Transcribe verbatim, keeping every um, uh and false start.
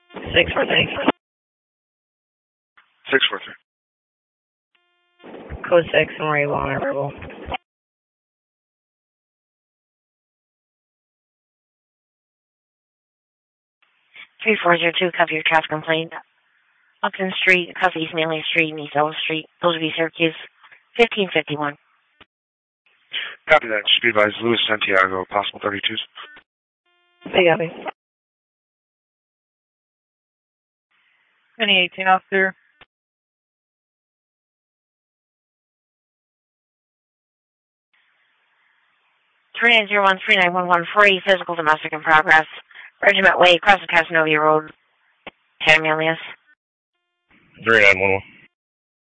Six four three. Six four three. Code six, Marie Walnut Rebel. three four zero two, copy your traffic complaint. Upton Street, across East Manley Street and East Ellis Street, Pillsbury, Syracuse, fifteen fifty-one. Copy that. Should be advised, Louis Santiago, possible thirty-twos. Hey, copy. twenty eighteen, officer. three nine zero one three nine one one free, physical domestic in progress. Regiment Way, across the Casanova Road, Tam Alias. three nine one one.